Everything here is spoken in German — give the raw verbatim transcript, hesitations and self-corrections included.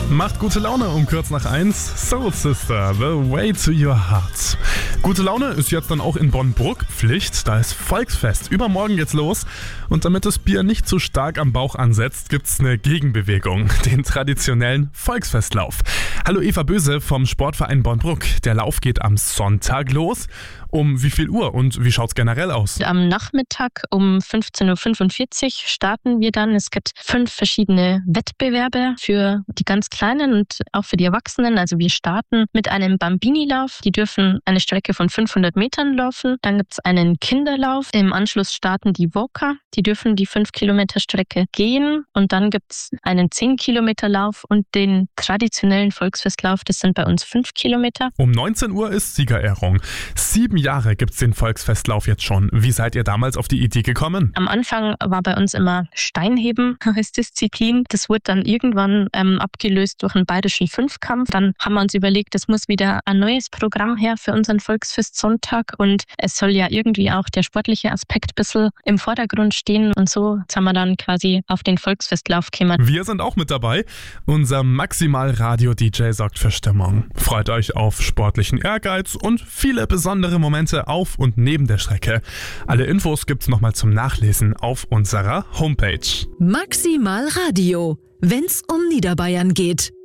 Macht gute Laune um kurz nach eins. Soul Sister, The Way to Your Heart. Gute Laune ist jetzt dann auch in Bonn-Bruck Pflicht. Da ist Volksfest. Übermorgen geht's los. Und damit das Bier nicht zu stark am Bauch ansetzt, gibt's eine Gegenbewegung. Den traditionellen Volksfestlauf. Hallo Eva Böse vom Sportverein Bonn-Bruck. Der Lauf geht am Sonntag los. Um wie viel Uhr und wie schaut's generell aus? Am Nachmittag um fünfzehn Uhr fünfundvierzig starten wir dann. Es gibt fünf verschiedene Wettbewerbe für die ganz Kleinen und auch für die Erwachsenen. Also wir starten mit einem Bambini-Lauf. Die dürfen eine Strecke von fünfhundert Metern laufen. Dann gibt's einen Kinderlauf. Im Anschluss starten die Walker. Die dürfen die fünf Kilometer Strecke gehen. Und dann gibt's einen zehn Kilometer Lauf und den traditionellen Volksfestlauf. Das sind bei uns fünf Kilometer. Um neunzehn Uhr ist Siegerehrung. Sieben Jahre gibt's den Volksfestlauf jetzt schon. Wie seid ihr damals auf die Idee gekommen? Am Anfang war bei uns immer Steinheben als Disziplin. Das wurde dann irgendwann ähm, abgelöst durch einen bayerischen Fünfkampf. Dann haben wir uns überlegt, es muss wieder ein neues Programm her für unseren Volksfestsonntag und es soll ja irgendwie auch der sportliche Aspekt ein bisschen im Vordergrund stehen und so jetzt haben wir dann quasi auf den Volksfestlauf gekommen. Wir sind auch mit dabei. Unser Maximal-Radio-D J sorgt für Stimmung. Freut euch auf sportlichen Ehrgeiz und viele besondere Momente auf und neben der Strecke. Alle Infos gibt's nochmal zum Nachlesen auf unserer Homepage. Maximal Radio, wenn's um Niederbayern geht.